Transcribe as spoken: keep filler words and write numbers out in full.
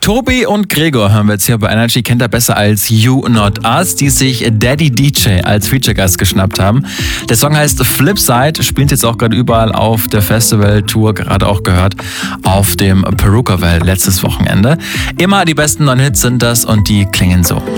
Tobi und Gregor hören wir jetzt hier bei Energy, kennt er besser als You Not Us, die sich Daddy D J als Feature-Gast geschnappt haben. Der Song heißt Flipside, spielt jetzt auch gerade überall auf der Festival-Tour, gerade auch gehört auf dem Peruka Well letztes Wochenende. Immer die besten neuen Hits sind das und die klingen so.